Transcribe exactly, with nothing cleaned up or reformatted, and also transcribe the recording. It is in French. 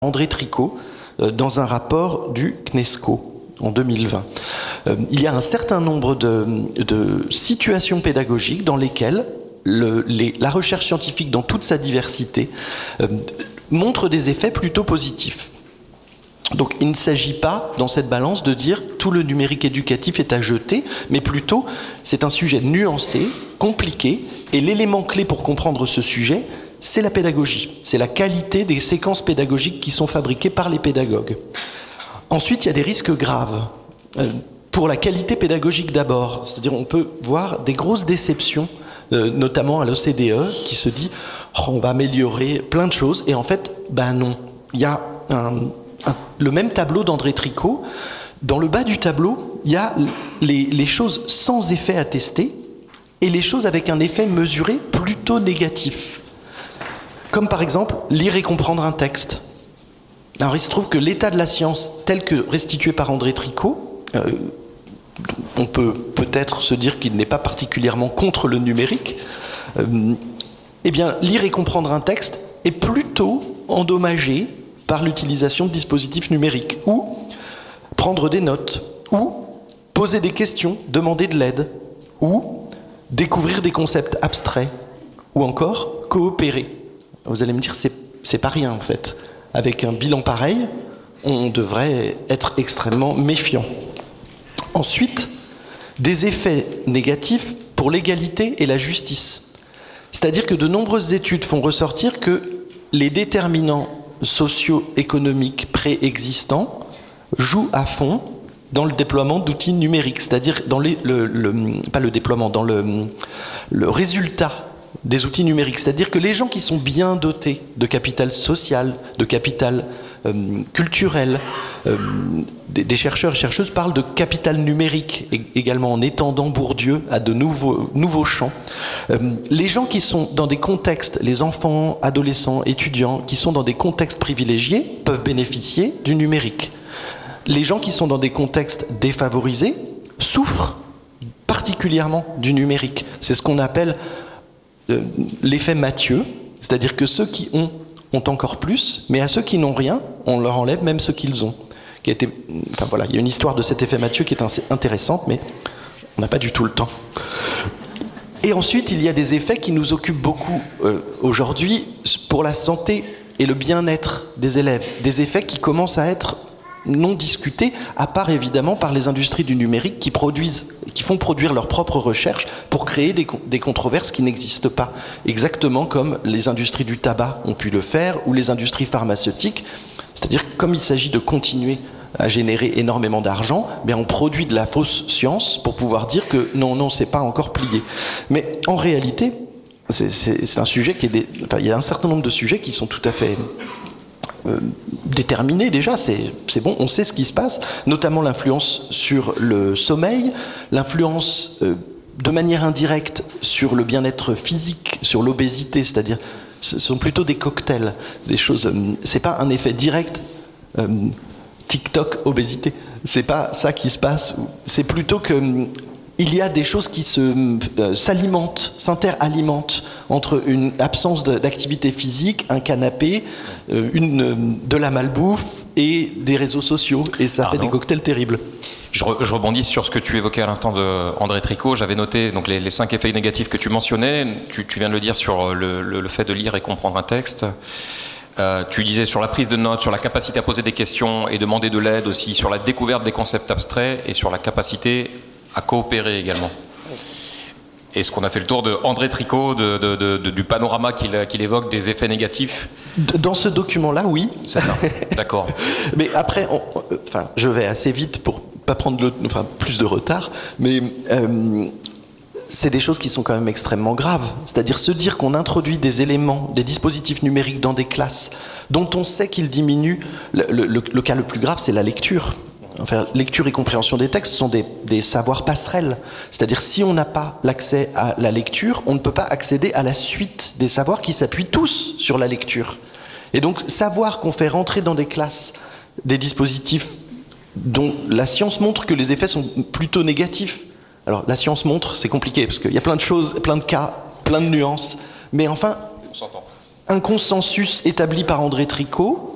André Tricot dans un rapport du C N E S C O en deux mille vingt. Il y a un certain nombre de, de situations pédagogiques dans lesquelles le, les, la recherche scientifique dans toute sa diversité euh, montre des effets plutôt positifs. Donc il ne s'agit pas dans cette balance de dire tout le numérique éducatif est à jeter, mais plutôt c'est un sujet nuancé, compliqué, et l'élément clé pour comprendre ce sujet, c'est la pédagogie, c'est la qualité des séquences pédagogiques qui sont fabriquées par les pédagogues. Ensuite, il y a des risques graves. Euh, pour la qualité pédagogique d'abord, c'est-à-dire on peut voir des grosses déceptions, euh, notamment à l'O C D E, qui se dit oh, on va améliorer plein de choses, et en fait, ben non. Il y a un, un, le même tableau d'André Tricot. Dans le bas du tableau, il y a les, les choses sans effet attesté et les choses avec un effet mesuré plutôt négatif. Comme par exemple, lire et comprendre un texte. Alors il se trouve que l'état de la science, tel que restitué par André Tricot, euh, on peut peut-être se dire qu'il n'est pas particulièrement contre le numérique, euh, eh bien, lire et comprendre un texte est plutôt endommagé par l'utilisation de dispositifs numériques, ou prendre des notes, ou poser des questions, demander de l'aide, ou découvrir des concepts abstraits, ou encore coopérer. Vous allez me dire, c'est, c'est pas rien en fait. Avec un bilan pareil, on devrait être extrêmement méfiant. Ensuite, des effets négatifs pour l'égalité et la justice. C'est-à-dire que de nombreuses études font ressortir que les déterminants socio-économiques préexistants jouent à fond dans le déploiement d'outils numériques, c'est-à-dire dans les, le, le, pas le déploiement, dans le, le résultat des outils numériques, c'est-à-dire que les gens qui sont bien dotés de capital social, de capital euh, culturel, euh, des, des chercheurs et chercheuses parlent de capital numérique également en étendant Bourdieu à de nouveaux, nouveaux champs. Euh, les gens qui sont dans des contextes, les enfants, adolescents, étudiants, qui sont dans des contextes privilégiés peuvent bénéficier du numérique. Les gens qui sont dans des contextes défavorisés souffrent particulièrement du numérique. C'est ce qu'on appelle l'effet Mathieu, c'est-à-dire que ceux qui ont, ont encore plus, mais à ceux qui n'ont rien, on leur enlève même ce qu'ils ont. Qui a été, enfin voilà, il y a une histoire de cet effet Mathieu qui est intéressante, mais on n'a pas du tout le temps. Et ensuite, il y a des effets qui nous occupent beaucoup euh, aujourd'hui pour la santé et le bien-être des élèves. Des effets qui commencent à être non discutés, à part évidemment par les industries du numérique qui produisent, qui font produire leurs propres recherches pour créer des, des controverses qui n'existent pas. Exactement comme les industries du tabac ont pu le faire, ou les industries pharmaceutiques. C'est-à-dire, comme il s'agit de continuer à générer énormément d'argent, bien on produit de la fausse science pour pouvoir dire que non, non, c'est pas encore plié. Mais en réalité, c'est, c'est, c'est un sujet qui est... Des, enfin, il y a un certain nombre de sujets qui sont tout à fait... Euh, déterminé déjà, c'est, c'est bon, on sait ce qui se passe, notamment l'influence sur le sommeil, l'influence euh, de manière indirecte sur le bien-être physique, sur l'obésité, c'est-à-dire ce sont plutôt des cocktails, des choses, euh, c'est pas un effet direct euh, TikTok obésité, c'est pas ça qui se passe, c'est plutôt que euh, il y a des choses qui se, euh, s'alimentent, s'interalimentent entre une absence de, d'activité physique, un canapé, euh, une, euh, de la malbouffe et des réseaux sociaux. Et ça Pardon. fait des cocktails terribles. Je, re, je rebondis sur ce que tu évoquais à l'instant de André Tricot. J'avais noté donc, les, les cinq effets négatifs que tu mentionnais. Tu, tu viens de le dire sur le, le, le fait de lire et comprendre un texte. Euh, tu disais sur la prise de notes, sur la capacité à poser des questions et demander de l'aide aussi, sur la découverte des concepts abstraits et sur la capacité à coopérer également. Est-ce qu'on a fait le tour de André Tricot, de, de, de, de, du panorama qu'il, qu'il évoque des effets négatifs ? Dans ce document-là, oui. C'est ça, d'accord. Mais après, on, enfin, je vais assez vite pour pas prendre le, enfin, plus de retard, mais euh, c'est des choses qui sont quand même extrêmement graves. C'est-à-dire se dire qu'on introduit des éléments, des dispositifs numériques dans des classes dont on sait qu'ils diminuent. Le, le, le, le cas le plus grave, c'est la lecture. Enfin, lecture et compréhension des textes sont des, des savoirs passerelles. C'est-à-dire, si on n'a pas l'accès à la lecture, on ne peut pas accéder à la suite des savoirs qui s'appuient tous sur la lecture. Et donc, savoir qu'on fait rentrer dans des classes des dispositifs dont la science montre que les effets sont plutôt négatifs. Alors, la science montre, c'est compliqué, parce qu'il y a plein de choses, plein de cas, plein de nuances. Mais enfin, un consensus établi par André Tricot